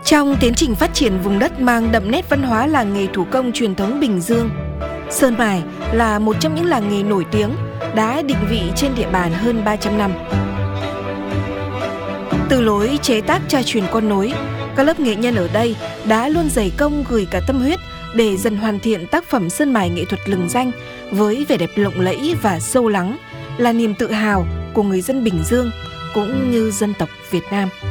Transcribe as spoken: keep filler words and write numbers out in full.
Trong tiến trình phát triển vùng đất mang đậm nét văn hóa làng nghề thủ công truyền thống Bình Dương, sơn mài là một trong những làng nghề nổi tiếng đã định vị trên địa bàn hơn ba trăm năm. Từ lối chế tác cha truyền con nối, các lớp nghệ nhân ở đây đã luôn dày công gửi cả tâm huyết để dần hoàn thiện tác phẩm sơn mài nghệ thuật lừng danh với vẻ đẹp lộng lẫy và sâu lắng, là niềm tự hào của người dân Bình Dương cũng như dân tộc Việt Nam.